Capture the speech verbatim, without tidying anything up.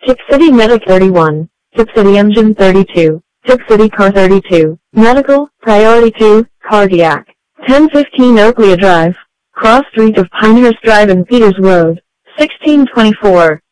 Tip City Medic thirty-one, Tip City Engine thirty-two, Tip City Car thirty-two, Medical, Priority two, Cardiac. ten fifteen Oakley Drive, Cross Street of Pinehurst Drive and Peters Road, sixteen twenty-four.